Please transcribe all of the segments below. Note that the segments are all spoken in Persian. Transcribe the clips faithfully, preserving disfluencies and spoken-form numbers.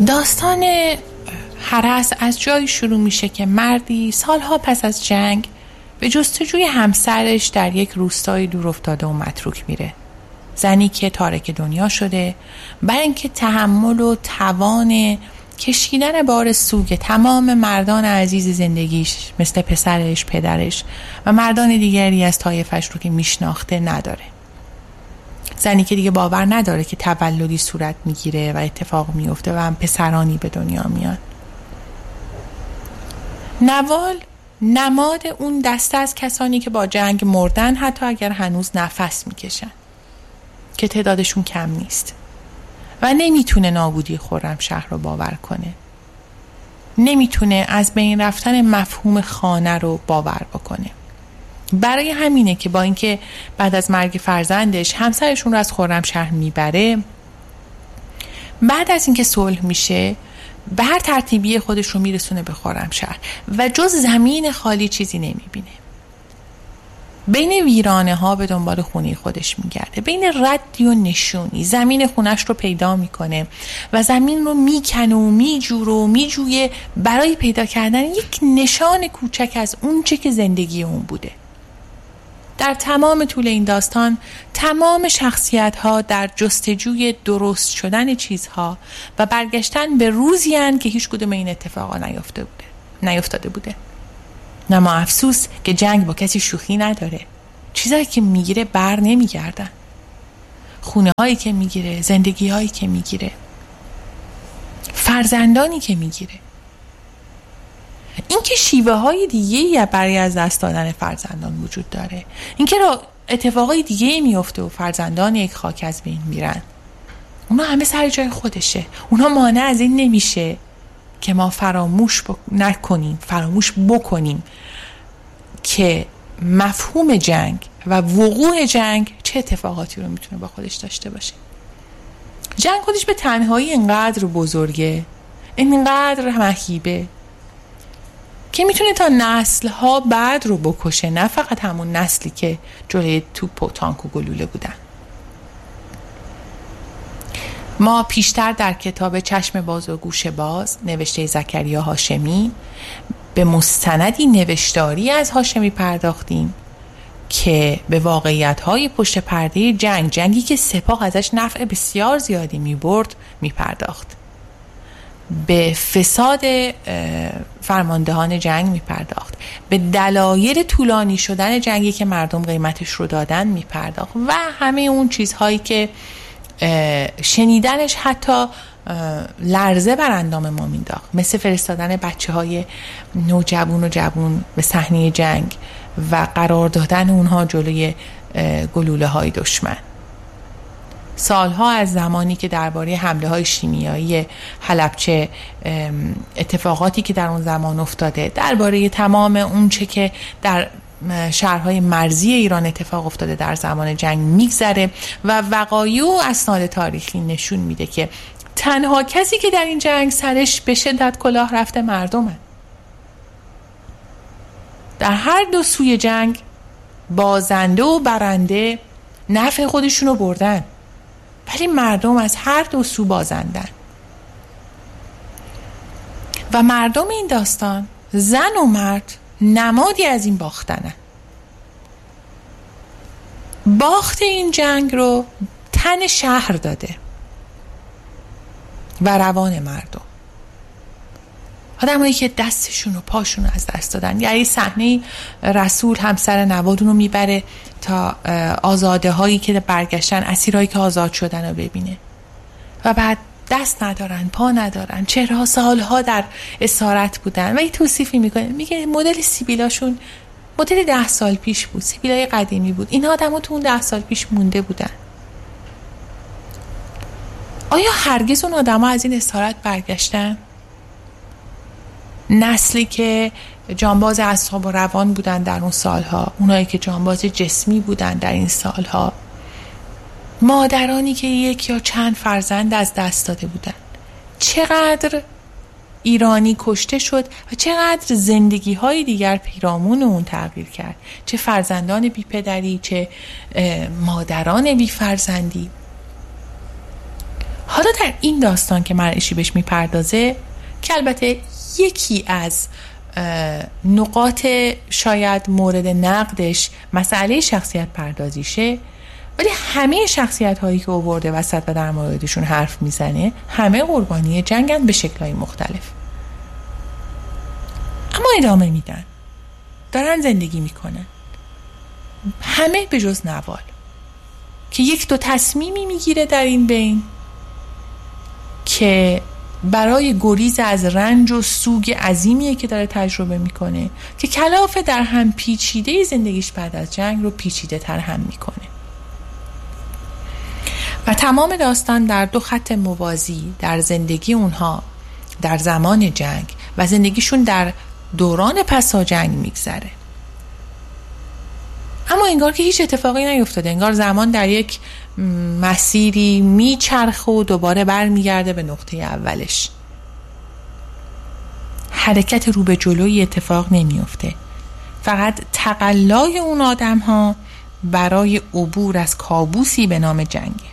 داستان هرس از جایی شروع میشه که مردی سالها پس از جنگ به جستجوی همسرش در یک روستای دور افتاده و متروک میره. زنی که تارک دنیا شده، برای اینکه تحمل و توان کشیدن بار سوگ تمام مردان عزیز زندگیش مثل پسرش، پدرش و مردان دیگری از طایفش رو که میشناخته نداره. زنی که دیگه باور نداره که تولدی صورت میگیره و اتفاق میفته و هم پسرانی به دنیا میان. نوال نماد اون دسته از کسانی که با جنگ مردن، حتی اگر هنوز نفس میکشن، که تعدادشون کم نیست و نمیتونه نابودی خرمشهر رو باور کنه. نمیتونه از بین رفتن مفهوم خانه رو باور بکنه. برای همینه که با اینکه بعد از مرگ فرزندش همسرشون رو از خرمشهر میبره، بعد از اینکه صلح میشه به هر ترتیبی خودش رو میرسونه به خرمشهر و جز زمین خالی چیزی نمیبینه. بین ویرانه ها به دنبال خونه خودش میگرده، بین ردی و نشونی زمین خونش رو پیدا میکنه و زمین رو میکنه و میجوره و میجویه برای پیدا کردن یک نشان کوچک از اون چه که زندگی اون بوده. در تمام طول این داستان تمام شخصیت ها در جستجوی درست شدن چیزها و برگشتن به روزی هن که هیچ کدوم این اتفاقا نیفته بوده نیفتاده بوده. نما افسوس که جنگ با کسی شوخی نداره. چیزایی که میگیره بر نمیگردن. خونه هایی که میگیره، زندگی هایی که میگیره، فرزندانی که میگیره. این که شیوه های دیگه برای از دست دادن فرزندان وجود داره. این که اتفاقای دیگه میفته و فرزندان یک خاک از بین میرن. اونا همه سر جای خودشه. اونا مانع از این نمیشه که ما فراموش بک... نکنیم فراموش بکنیم که مفهوم جنگ و وقوع جنگ چه اتفاقاتی رو میتونه با خودش داشته باشه. جنگ خودش به تنهایی اینقدر بزرگه، اینقدر مهیبه که میتونه تا نسل‌ها بعد رو بکشه، نه فقط همون نسلی که جلوی توپ و تانک و گلوله بودن. ما پیشتر در کتاب چشم باز و گوش باز نوشته زکریا هاشمی به مستندی نوشتاری از هاشمی پرداختیم که به واقعیت‌های پشت پرده جنگ، جنگی که سپاه ازش نفع بسیار زیادی می‌برد، می‌پرداخت. به فساد فرماندهان جنگ می‌پرداخت، به دلایل طولانی شدن جنگی که مردم قیمتش رو دادن می‌پرداخت و همه اون چیزهایی که شنیدنش حتی لرزه بر اندام ما مینداخت، مثل فرستادن بچه های نوجوان و جوان به صحنه جنگ و قرار دادن اونها جلوی گلوله های دشمن. سالها از زمانی که درباره حمله های شیمیایی حلبچه، اتفاقاتی که در اون زمان افتاده، درباره تمام اون چه که در شهرهای مرزی ایران اتفاق افتاده در زمان جنگ میگذره و وقایع و اسناد تاریخی نشون میده که تنها کسی که در این جنگ سرش به شدت کلاه رفته مردمه. در هر دو سوی جنگ بازنده و برنده نفع خودشونو بردن، ولی مردم از هر دو سو بازندن. و مردم این داستان، زن و مرد، نمادی از این باختنه. باخت این جنگ رو تن شهر داده و روان مردم. آدمایی که دستشون و پاشون رو از دست دادن. یعنی صحنه رسول همسر نوادون رو میبره تا آزاده هایی که برگشتن، اسیرایی که آزاد شدن رو ببینه و بعد دست ندارن، پا ندارن، چهره سالها در اسارت بودن و این توصیفی میکنه، میگه مدل سیبیلاشون مدل ده سال پیش بود، سیبیلای قدیمی بود. این آدم ها تو اون ده سال پیش مونده بودن. آیا هرگز اون آدم ها از این اسارت برگشتن؟ نسلی که جانباز اعصاب و روان بودن در اون سالها، اونایی که جانباز جسمی بودن در این سالها، مادرانی که یک یا چند فرزند از دست داده بودن، چقدر ایرانی کشته شد و چقدر زندگی های دیگر پیرامون اون تغییر کرد، چه فرزندان بی پدری، چه مادران بی فرزندی. حالا در این داستان که مرعشی بهش میپردازه، که البته یکی از نقاط شاید مورد نقدش مسئله شخصیت پردازیشه، ولی همه شخصیت هایی که آورده وسط و در موردشون حرف میزنه همه قربانی جنگن به شکل‌های مختلف، اما ادامه میدن، دارن زندگی میکنن، همه به جز نوال که یک دو تصمیمی میگیره در این بین که برای گریز از رنج و سوگ عظیمیه که داره تجربه میکنه که کلافه در هم پیچیده زندگیش بعد از جنگ رو پیچیده تر هم میکنه و تمام داستان در دو خط موازی در زندگی اونها در زمان جنگ و زندگیشون در دوران پسا جنگ میگذره. اما انگار که هیچ اتفاقی نیفتاده، انگار زمان در یک مسیری میچرخه و دوباره برمیگرده به نقطه اولش. حرکت رو به جلوی اتفاق نمیفته، فقط تقلای اون آدم ها برای عبور از کابوسی به نام جنگه.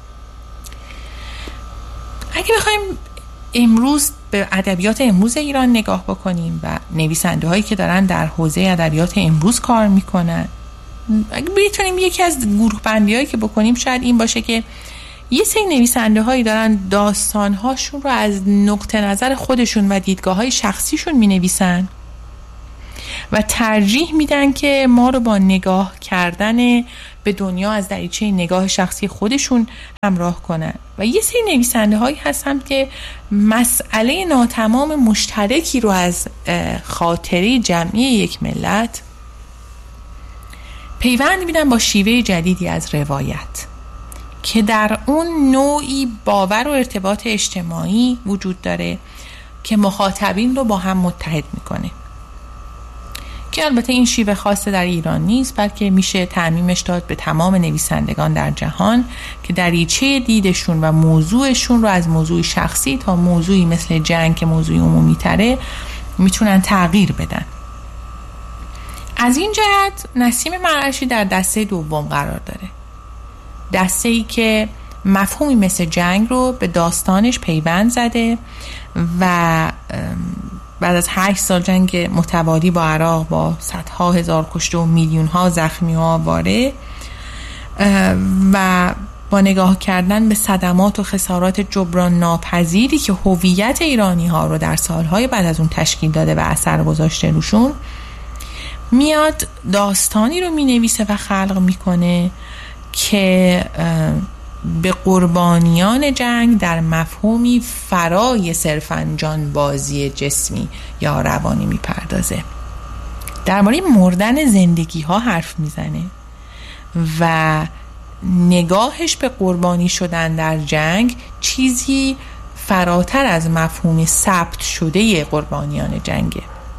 اگه بخوایم امروز به ادبیات امروز ایران نگاه بکنیم و نویسنده هایی که دارن در حوزه ادبیات امروز کار میکنن، اگه بتونیم یکی از گروه بندی هایی که بکنیم شاید این باشه که یه سری نویسنده هایی دارن داستان هاشون رو از نقطه نظر خودشون و دیدگاه های شخصیشون می نویسن و ترجیح میدن که ما رو با نگاه کردن به دنیا از دریچه نگاه شخصی خودشون همراه کنن و یه سری نویسنده هایی هستن که مسئله ناتمام مشترکی رو از خاطره جمعی یک ملت پیوند میدن با شیوه جدیدی از روایت که در اون نوعی باور و ارتباط اجتماعی وجود داره که مخاطبین رو با هم متحد میکنه، که البته این شیوه خاصه در ایران نیست، بلکه میشه تعمیمش داد به تمام نویسندگان در جهان که دریچه دیدشون و موضوعشون رو از موضوع شخصی تا موضوعی مثل جنگ که موضوع عمومی تره میتونن تغییر بدن. از این جهت نسیم مرعشی در دسته دوم قرار داره، دسته ای که مفهومی مثل جنگ رو به داستانش پیوند زده و بعد از هشت سال جنگ متوالی با عراق با صدها هزار کشته و میلیون ها زخمی و آواره و با نگاه کردن به صدمات و خسارات جبران ناپذیری که هویت ایرانی ها رو در سالهای بعد از اون تشکیل داده و اثر گذاشته روشون، میاد داستانی رو می نویسه و خلق میکنه که به قربانیان جنگ در مفهومی فرای صرفاً جانبازی جسمی یا روانی میپردازه. در مورد مردن زندگی ها حرف میزنه و نگاهش به قربانی شدن در جنگ چیزی فراتر از مفهوم ثبت شده قربانیان جنگه.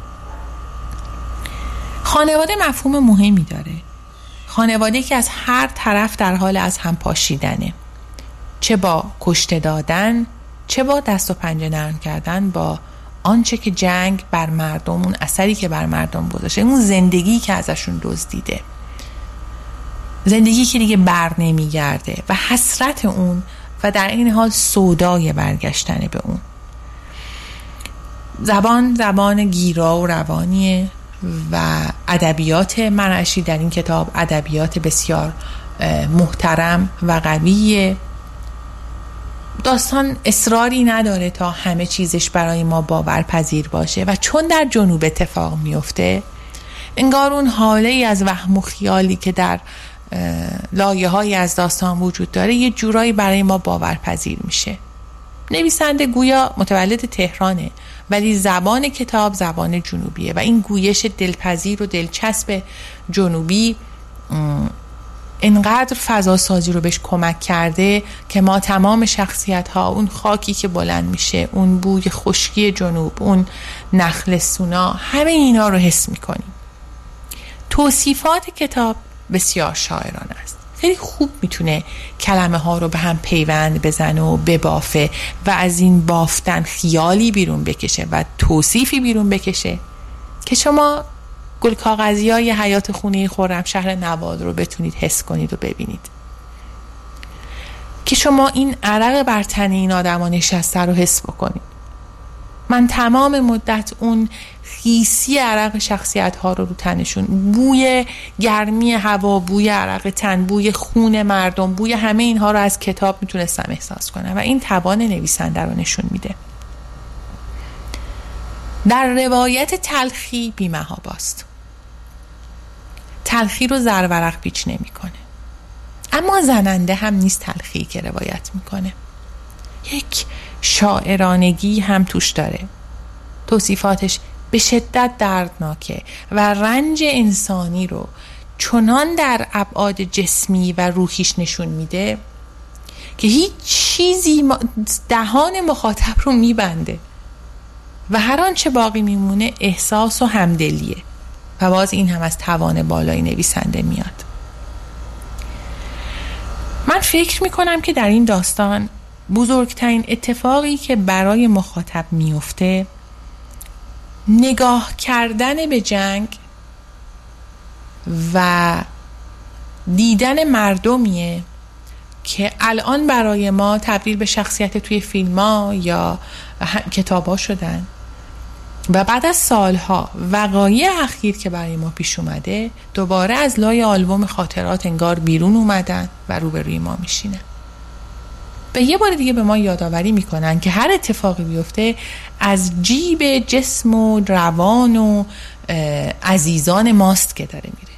خانواده مفهوم مهمی داره، خانواده که از هر طرف در حال از هم پاشیدنه، چه با کشته دادن، چه با دست و پنجه نرم کردن با آنچه که جنگ بر مردم، اون اثری که بر مردم گذاشته، اون زندگی که ازشون دزدیده، زندگی که دیگه بر نمیگرده و حسرت اون و در این حال سودای برگشتن به اون. زبان زبان گیرا و روانیه و ادبیات مرعشی در این کتاب ادبیات بسیار محترم و قویه. داستان اصراری نداره تا همه چیزش برای ما باورپذیر باشه و چون در جنوب اتفاق میفته، انگار اون حاله ای از وهم و خیالی که در لایه های از داستان وجود داره یه جورایی برای ما باورپذیر میشه. نویسنده گویا متولد تهرانه ولی زبان کتاب زبان جنوبیه و این گویش دلپذیر و دلچسب جنوبی اینقدر فضا سازی رو بهش کمک کرده که ما تمام شخصیت ها، اون خاکی که بلند میشه، اون بوی خشکی جنوب، اون نخل سونا، همه اینا رو حس میکنیم. توصیفات کتاب بسیار شاعرانه است، خیلی خوب میتونه کلمه ها رو به هم پیوند بزنه و ببافه و از این بافتن خیالی بیرون بکشه و توصیفی بیرون بکشه که شما گل کاغذی های حیات خونه خرمشهر نواد رو بتونید حس کنید و ببینید. که شما این عرق بر تن این آدما نشسته رو حس بکنید. من تمام مدت اون خیسی عرق شخصیت ها رو رو تنشون، بوی گرمی هوا، بوی عرق تن، بوی خون مردم، بوی همه اینها رو از کتاب میتونستم احساس کنم و این توان نویسنده رو نشون میده. در روایت تلخی بی‌محاباست. تلخی رو زرورق پیچ نمیکنه. اما زننده هم نیست تلخی که روایت میکنه. یک شاعرانگی هم توش داره. توصیفاتش به شدت دردناکه و رنج انسانی رو چنان در ابعاد جسمی و روحیش نشون میده که هیچ چیزی دهان مخاطب رو میبنده و هر آنچه باقی میمونه احساس و همدلیه و باز این هم از توان بالای نویسنده میاد. من فکر میکنم که در این داستان بزرگترین اتفاقی که برای مخاطب میفته نگاه کردن به جنگ و دیدن مردمیه که الان برای ما تبدیل به شخصیت توی فیلم ها یا کتاب ها شدن و بعد از سالها وقایع اخیر که برای ما پیش اومده دوباره از لای آلبوم خاطرات انگار بیرون اومدن و روبروی ما میشینن. به یه بار دیگه به ما یادآوری میکنن که هر اتفاقی بیفته از جیب جسم و روان و عزیزان ماست که داره میره.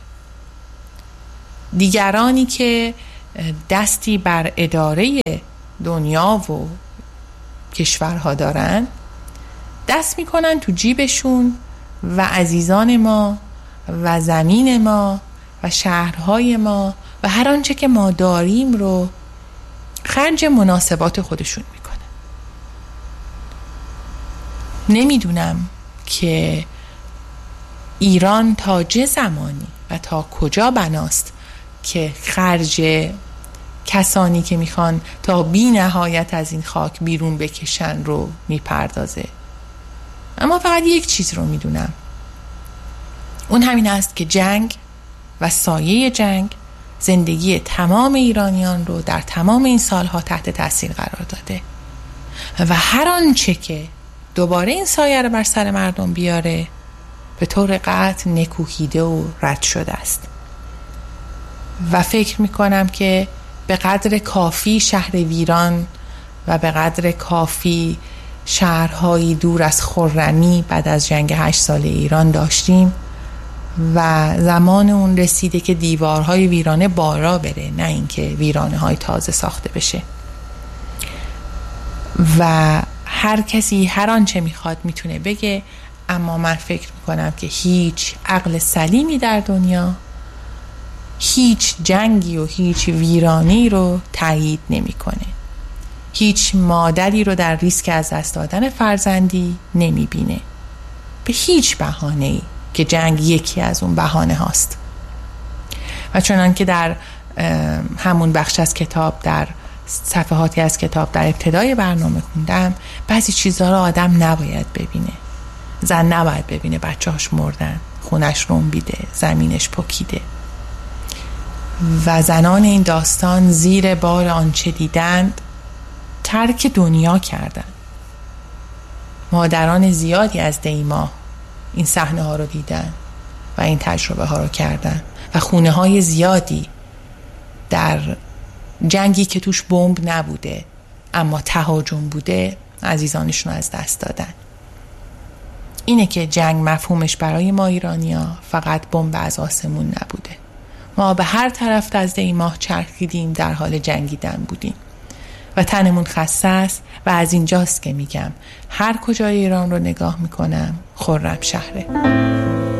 دیگرانی که دستی بر اداره دنیا و کشورها دارن دست میکنن تو جیبشون و عزیزان ما و زمین ما و شهرهای ما و هر آنچه که ما داریم رو خرج مناسبات خودشون میکنه. نمیدونم که ایران تا چه زمانی و تا کجا بناست که خرج کسانی که میخوان تا بی نهایت از این خاک بیرون بکشن رو میپردازه. اما فقط یک چیز رو میدونم، اون همین است که جنگ و سایه جنگ زندگی تمام ایرانیان رو در تمام این سالها تحت تاثیر قرار داده و هر آنچه که دوباره این سایه رو بر سر مردم بیاره به طور قطع نکوهیده و رد شده است و فکر میکنم که به قدر کافی شهر ویران و به قدر کافی شهرهایی دور از خرمی بعد از جنگ هشت ساله ایران داشتیم و زمان اون رسیده که دیوارهای ویرانه بارا بره، نه اینکه ویرانه های تازه ساخته بشه. و هر کسی هر آنچه میخواد میتونه بگه، اما من فکر میکنم که هیچ عقل سلیمی در دنیا هیچ جنگی و هیچ ویرانی رو تایید نمیکنه. هیچ مادری رو در ریسک از دست دادن فرزندی نمیبینه به هیچ بهانه‌ای که جنگ یکی از اون بهانه هاست. و چنان که در همون بخش از کتاب، در صفحاتی از کتاب در ابتدای برنامه خوندم، بعضی چیزها رو آدم نباید ببینه. زن نباید ببینه بچه‌هاش مردن، خونش رنبیده، زمینش پکیده. و زنان این داستان زیر بار آنچه دیدند ترک دنیا کردند. مادران زیادی از دیما این صحنه ها رو دیدن و این تجربه ها رو کردن و خونه های زیادی در جنگی که توش بمب نبوده اما تهاجم بوده عزیزانشون رو از دست دادن. اینه که جنگ مفهومش برای ما ایرانیا فقط بمب از آسمون نبوده. ما به هر طرف از دیما چرخیدیم، در حال جنگیدن بودیم و تنمون خسته است و از اینجاست که میگم هر کجای ایران رو نگاه میکنم خرم شهره.